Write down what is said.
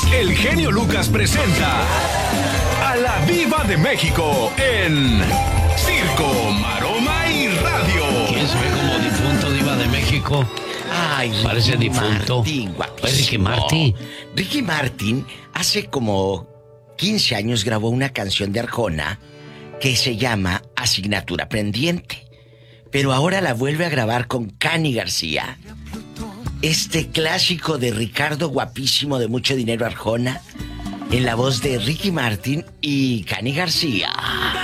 el genio Lucas presenta a la Diva de México en Circo, Maroma y Radio. ¿Quién se ve como difunto, Diva de México? Ay, parece Ricky difunto. Martin, Pues Ricky Martin. Ricky Martin hace como 15 años grabó una canción de Arjona que se llama Asignatura Pendiente. Pero ahora la vuelve a grabar con Cani García. Este clásico de Ricardo Guapísimo de Mucho Dinero Arjona, en la voz de Ricky Martin y Cani García.